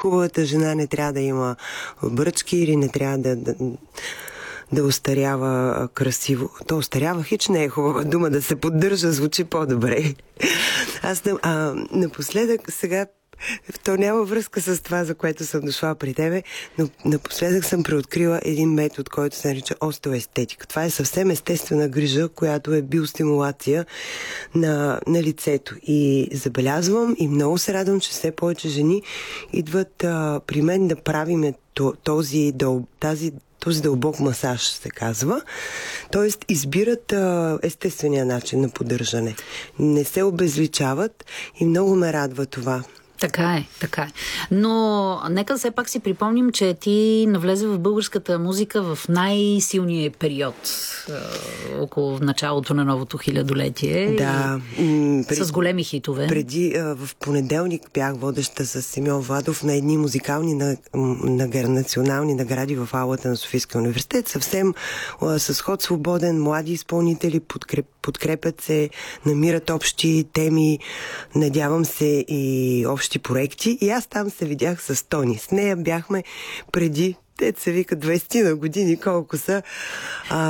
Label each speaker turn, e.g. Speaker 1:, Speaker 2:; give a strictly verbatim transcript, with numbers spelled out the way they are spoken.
Speaker 1: хубавата жена не трябва да има бръчки или не трябва да, да, да остарява красиво. То остарява хич не е хубава дума, да се поддържа, звучи по-добре. Аз а, напоследък сега то няма връзка с това, за което съм дошла при тебе, но напоследък съм преоткрила един метод, който се нарича остеоестетика. Това е съвсем естествена грижа, която е биостимулация на, на лицето. И забелязвам и много се радвам, че все повече жени идват а, при мен да правим този, тази този дълбок масаж, се казва. Тоест, избират а, естествения начин на поддържане. Не се обезличават и много ме радва това.
Speaker 2: Така е, така е. Но нека все пак си припомним, че ти навлезе в българската музика в най-силния период, е, около началото на новото хилядолетие.
Speaker 1: Да.
Speaker 2: М- пред, с големи хитове.
Speaker 1: Преди, а, в понеделник бях водеща с Симеон Владов на едни музикални на, на, на, национални награди в аулата на Софийския университет. Съвсем а, с ход свободен, млади изпълнители подкреп, подкрепят се, намират общи теми, надявам се и общи проекти. И аз там се видях с Тони. С нея бяхме преди, те се вика двайсет на години, колко са. А,